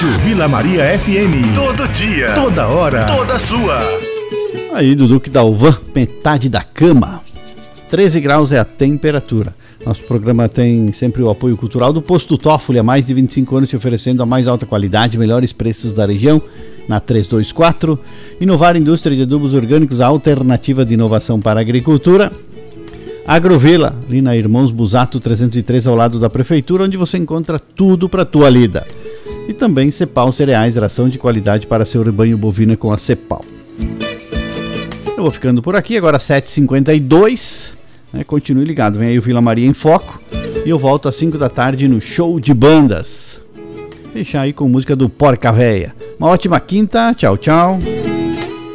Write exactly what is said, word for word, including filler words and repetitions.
Vila Maria F M. Todo dia, toda hora, toda sua. Aí, do Duque Dalvan, metade da cama. treze graus é a temperatura. Nosso programa tem sempre o apoio cultural do Posto Toffoli, há mais de vinte e cinco anos te oferecendo a mais alta qualidade, melhores preços da região, na trezentos e vinte e quatro. Inovar Indústria de Adubos Orgânicos, a alternativa de inovação para a agricultura. Agrovila, ali na Irmãos Busato trezentos e três, ao lado da Prefeitura, onde você encontra tudo para a tua lida. E também Cepal Cereais, ração de qualidade para seu rebanho bovino com a Cepal. Eu vou ficando por aqui, agora sete e cinquenta e dois. Né? Continue ligado, vem aí o Vila Maria em Foco. E eu volto às cinco da tarde no Show de Bandas. Deixar aí com música do Porca Véia. Uma ótima quinta, tchau, tchau.